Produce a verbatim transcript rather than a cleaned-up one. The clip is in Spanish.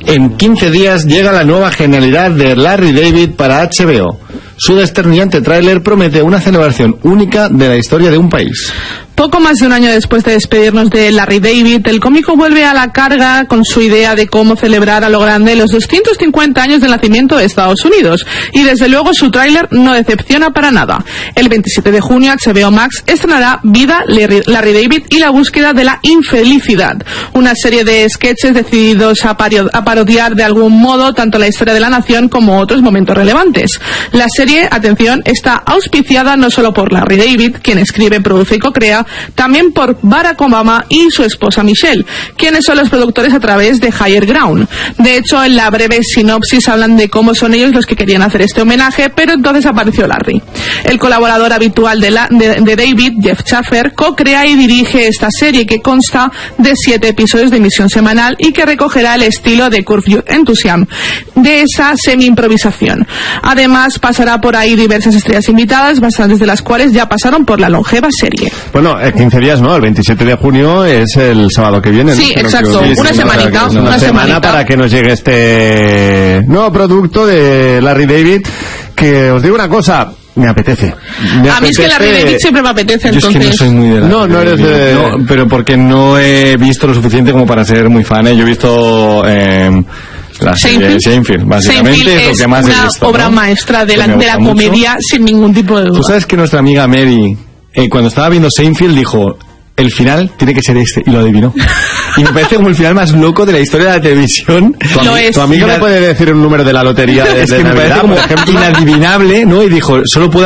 En quince días llega la nueva genialidad de Larry David para H B O. Su desternillante tráiler promete una celebración única de la historia de un país. Poco más de un año después de despedirnos de Larry David, el cómico vuelve a la carga con su idea de cómo celebrar a lo grande los doscientos cincuenta años del nacimiento de Estados Unidos. Y desde luego su tráiler no decepciona para nada. El veintisiete de junio H B O Max estrenará Vida, Larry David y la búsqueda de la infelicidad. Una serie de sketches decididos a, pario- a parodiar de algún modo tanto la historia de la nación como otros momentos relevantes. La serie, atención, está auspiciada no solo por Larry David, quien escribe, produce y co-crea, también por Barack Obama y su esposa Michelle, quienes son los productores a través de Higher Ground. De hecho, en la breve sinopsis hablan de cómo son ellos los que querían hacer este homenaje, pero entonces apareció Larry. El colaborador habitual de, la, de, de David, Jeff Schaffer, co-crea y dirige esta serie que consta de siete episodios de emisión semanal y que recogerá el estilo de Curb Your Enthusiasm, de esa semi-improvisación. Además, pasará por ahí diversas estrellas invitadas, bastantes de las cuales ya pasaron por la longeva serie. Bueno, quince días, ¿no? El veintisiete de junio es el sábado que viene, ¿no? Sí, Pero exacto. que, Una sí, semanita. Una, una semana semanita. para que nos llegue este nuevo producto de Larry David, que os digo una cosa, me apetece. Me a mí es que Larry David siempre me apetece, Yo entonces... es que no soy muy de Larry No, no eres de... No, pero porque no he visto lo suficiente como para ser muy fan. ¿eh? Yo he visto... Eh, la serie de Seinfeld, básicamente Seinfeld es lo que más es he una visto, obra ¿no? maestra de la, Que me de la gusta comedia mucho. sin ningún tipo de duda. Tú sabes que nuestra amiga Mary, eh, cuando estaba viendo Seinfeld, dijo: el final tiene que ser este, y lo adivinó. Y me parece como el final más loco de la historia de la televisión. Tu, Lo ami- es. tu amiga Y me la- puede decir un número de la lotería de, Es de que me Navidad, parece como por ejemplo. inadivinable, ¿no? Y dijo: solo puedo